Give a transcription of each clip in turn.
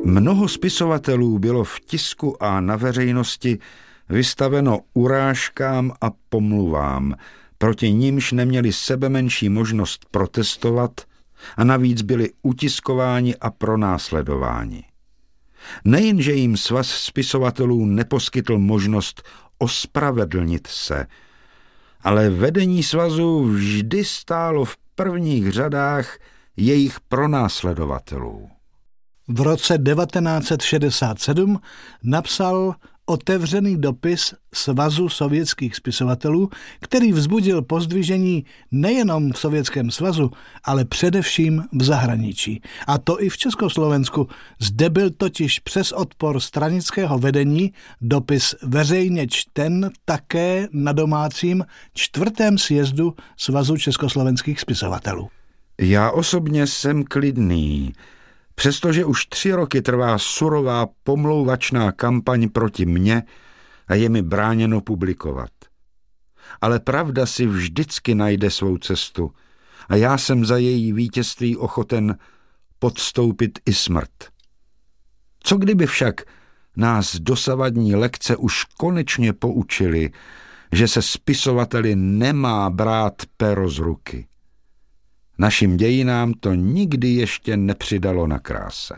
Mnoho spisovatelů bylo v tisku a na veřejnosti vystaveno urážkám a pomluvám, proti nimž neměli sebemenší možnost protestovat a navíc byli utiskováni a pronásledováni. Nejenže jim svaz spisovatelů neposkytl možnost ospravedlnit se, ale vedení svazu vždy stálo v prvních řadách jejich pronásledovatelů. V roce 1967 napsal otevřený dopis Svazu sovětských spisovatelů, který vzbudil pozdvižení nejenom v Sovětském svazu, ale především v zahraničí. A to i v Československu. Zde byl totiž přes odpor stranického vedení dopis veřejně čten také na domácím 4. sjezdu Svazu československých spisovatelů. Já osobně jsem klidný, přestože už 3 roky trvá surová pomlouvačná kampaň proti mně a je mi bráněno publikovat. Ale pravda si vždycky najde svou cestu a já jsem za její vítězství ochoten podstoupit i smrt. Co kdyby však nás dosavadní lekce už konečně poučili, že se spisovateli nemá brát pero z ruky? Našim dějinám to nikdy ještě nepřidalo na kráse.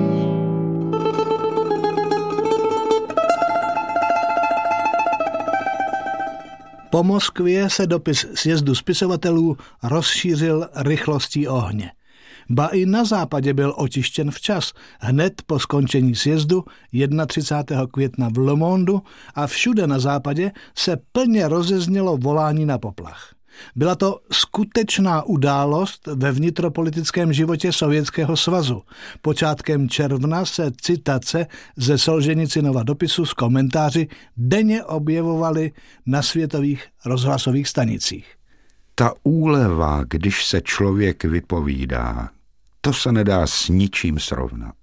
Po Moskvě se dopis sjezdu spisovatelů rozšířil rychlostí ohně. Ba i na západě byl otištěn včas, hned po skončení sjezdu 31. května v Le Monde a všude na západě se plně rozeznělo volání na poplach. Byla to skutečná událost ve vnitropolitickém životě Sovětského svazu. Počátkem června se citace ze Solženicynova dopisu s komentáři denně objevovaly na světových rozhlasových stanicích. Ta úleva, když se člověk vypovídá, to se nedá s ničím srovnat.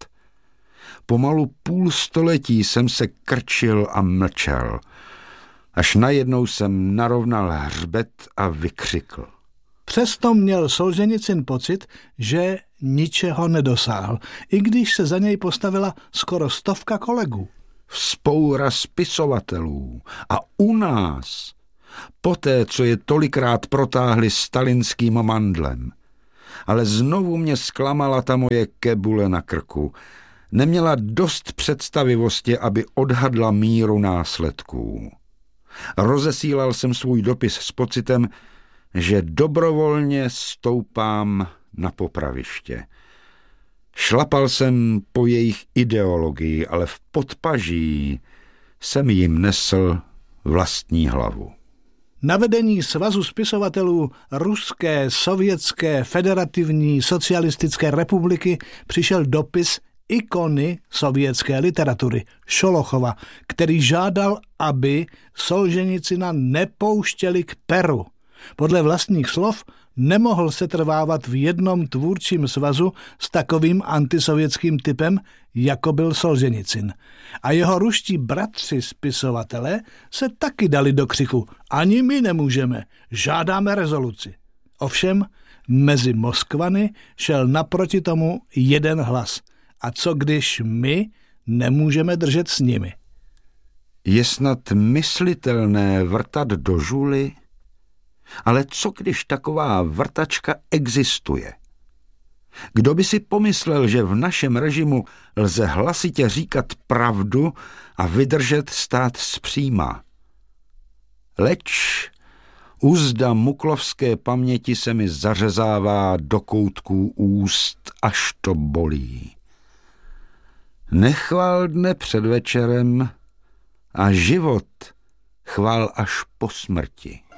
Pomalu půl století jsem se krčil a mlčel, až najednou jsem narovnal hřbet a vykřikl. Přesto měl Solženicyn pocit, že ničeho nedosáhl, i když se za něj postavila skoro 100 kolegů. Vzpoura spisovatelů a u nás, poté, co je tolikrát protáhli stalinským mandlem. Ale znovu mě zklamala ta moje kebule na krku. Neměla dost představivosti, aby odhadla míru následků. Rozesílal jsem svůj dopis s pocitem, že dobrovolně stoupám na popraviště. Šlapal jsem po jejich ideologii, ale v podpaží jsem jim nesl vlastní hlavu. Na vedení Svazu spisovatelů Ruské, Sovětské, Federativní socialistické republiky přišel dopis ikony sovětské literatury Šolochova, který žádal, aby Solženicyna nepouštěli k peru. Podle vlastních slov nemohl se trvávat v jednom tvůrčím svazu s takovým antisovětským typem, jako byl Solženicyn. A jeho ruští bratři spisovatelé se taky dali do křiku. Ani my nemůžeme, žádáme rezoluci. Ovšem, mezi Moskvany šel naproti tomu jeden hlas. A co když my nemůžeme držet s nimi? Je snad myslitelné vrtat do žuly? Ale co když taková vrtačka existuje? Kdo by si pomyslel, že v našem režimu lze hlasitě říkat pravdu a vydržet stát zpříma? Leč uzda muklovské paměti se mi zařezává do koutků úst, až to bolí. Nechval dne před večerem a život chval až po smrti.